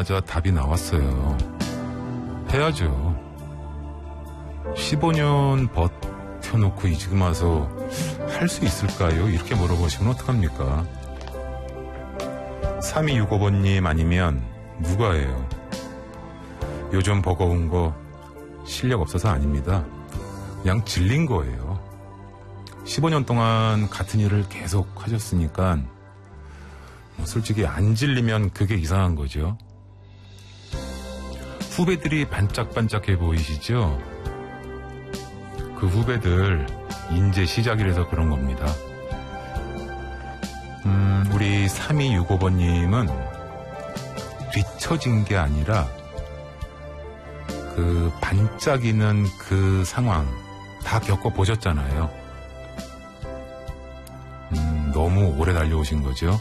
듣자마자 답이 나왔어요. 해야죠. 15년 버텨놓고 지금 와서 할 수 있을까요? 이렇게 물어보시면 어떡합니까? 3265번님 아니면 누가예요? 요즘 버거운 거 실력 없어서 아닙니다. 그냥 질린 거예요. 15년 동안 같은 일을 계속 하셨으니까 솔직히 안 질리면 그게 이상한 거죠. 후배들이 반짝반짝해 보이시죠? 그 후배들 인제 시작이라서 그런 겁니다. 우리 3265번님은 뒤처진 게 아니라 그 반짝이는 그 상황 다 겪어보셨잖아요. 너무 오래 달려오신 거죠.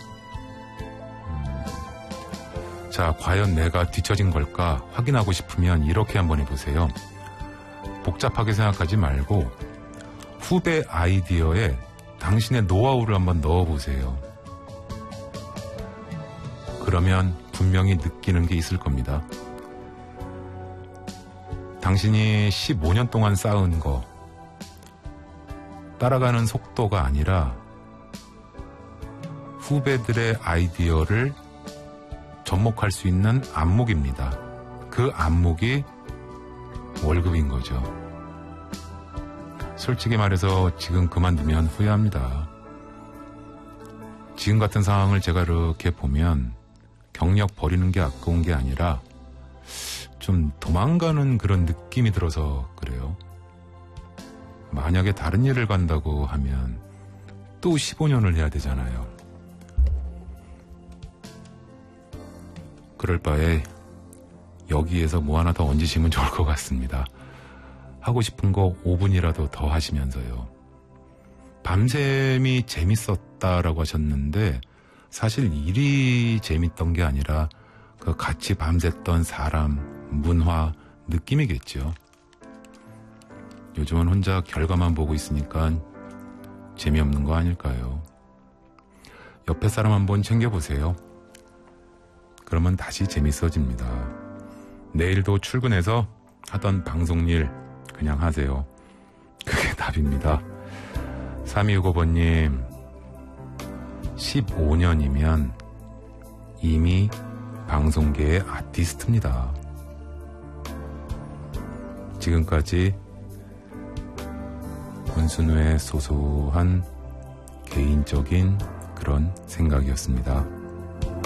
자, 과연 내가 뒤처진 걸까 확인하고 싶으면 이렇게 한번 해보세요. 복잡하게 생각하지 말고 후배 아이디어에 당신의 노하우를 한번 넣어보세요. 그러면 분명히 느끼는 게 있을 겁니다. 당신이 15년 동안 쌓은 거 따라가는 속도가 아니라 후배들의 아이디어를 접목할 수 있는 안목입니다. 그 안목이 월급인 거죠. 솔직히 말해서 지금 그만두면 후회합니다. 지금 같은 상황을 제가 이렇게 보면 경력 버리는 게 아까운 게 아니라 좀 도망가는 그런 느낌이 들어서 그래요. 만약에 다른 일을 간다고 하면 또 15년을 해야 되잖아요. 그럴 바에 여기에서 뭐 하나 더 얹으시면 좋을 것 같습니다. 하고 싶은 거 5분이라도 더 하시면서요. 밤샘이 재밌었다라고 하셨는데 사실 일이 재밌던 게 아니라 그 같이 밤샜던 사람, 문화, 느낌이겠죠. 요즘은 혼자 결과만 보고 있으니까 재미없는 거 아닐까요? 옆에 사람 한번 챙겨보세요. 그러면 다시 재밌어집니다. 내일도 출근해서 하던 방송일 그냥 하세요. 그게 답입니다. 3265번님 15년이면 이미 방송계의 아티스트입니다. 지금까지 권순우의 소소한 개인적인 그런 생각이었습니다.